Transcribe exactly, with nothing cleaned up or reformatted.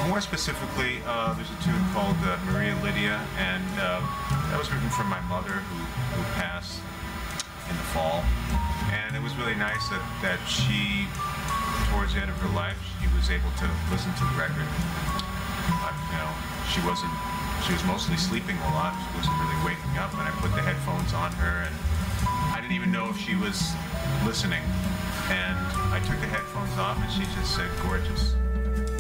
More specifically, uh, there's a tune called uh, Maria Lydia, and uh, that was written for my mother who, who passed in the fall. And it was really nice that, that she, towards the end of her life, she was able to listen to the record. Uh, you know, she wasn't, she was mostly sleeping a lot. She wasn't really waking up, and I put the headphones on her, and I didn't even know if she was listening. And I took the headphones off, and she just said, "Gorgeous."